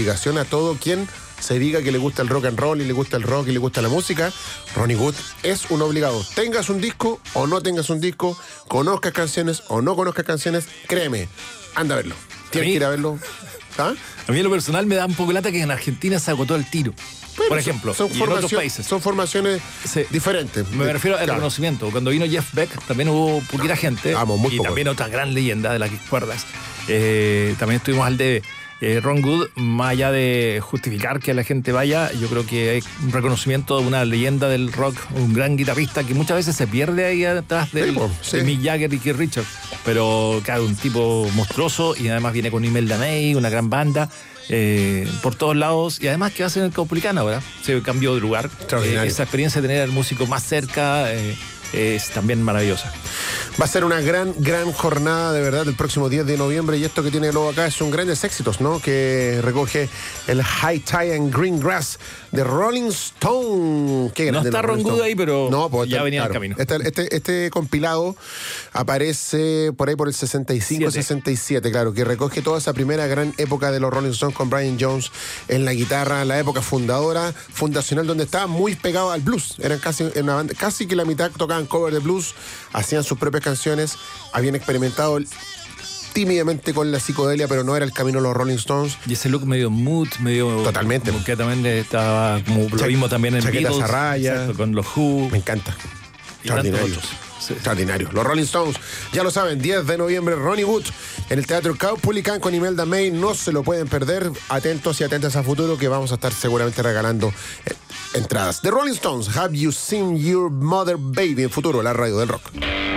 obligación a todo quien se diga que le gusta el rock and roll y le gusta el rock y le gusta la música. Ronnie Wood es un obligado. Tengas un disco o no tengas un disco, conozcas canciones o no conozcas canciones, créeme, anda a verlo. Tienes que ir a verlo. ¿Ah? A mí en lo personal me da un poco lata que en Argentina se agotó el tiro. Por ejemplo, y en otros países. Son formaciones diferentes. Me refiero al reconocimiento. Cuando vino Jeff Beck también hubo poquita gente. Muy y poco. También otra gran leyenda de la que cuerdas. También estuvimos al debe. Ron Wood, más allá de justificar que la gente vaya, yo creo que hay un reconocimiento de una leyenda del rock, un gran guitarrista que muchas veces se pierde ahí atrás de Mick Jagger y Keith Richards, pero claro, un tipo monstruoso y además viene con Imelda May, una gran banda por todos lados, y además que va a ser en el Caupolicán ahora, se cambió de lugar. Esa experiencia de tener al músico más cerca es también maravillosa. Va a ser una gran jornada de verdad el próximo 10 de noviembre, y esto que tiene Globo acá son grandes éxitos, ¿no? Que recoge el High Tide and Green Grass de Rolling Stone. Qué grande. No está Ron Wood ahí, pero ya venía en camino. Este compilado aparece por ahí por el 65-67, claro, que recoge toda esa primera gran época de los Rolling Stones con Brian Jones en la guitarra, la época fundacional, donde estaban muy pegados al blues. Eran casi que la mitad tocaban cover de blues, hacían sus propias canciones, habían experimentado tímidamente con la psicodelia, pero no era el camino de los Rolling Stones. Y ese look medio mood, medio... Totalmente. Que también estaba, como lo mismo también en chaquetas Beatles, a rayas. Exacto, con los Who. Me encanta. Extraordinario. Extraordinario. Los Rolling Stones, ya lo saben, 10 de noviembre, Ronnie Wood en el Teatro Caupolicán con Imelda May. No se lo pueden perder. Atentos y atentas a futuro, que vamos a estar seguramente regalando entradas. The Rolling Stones, Have You Seen Your Mother Baby? En futuro, la radio del rock.